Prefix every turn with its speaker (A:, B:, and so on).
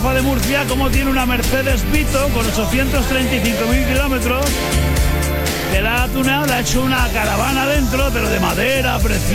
A: Rafa de Murcia cómo tiene una Mercedes Vito con 835.000 kilómetros, que la ha tuneado, le ha hecho una caravana dentro, pero de madera, preciosa.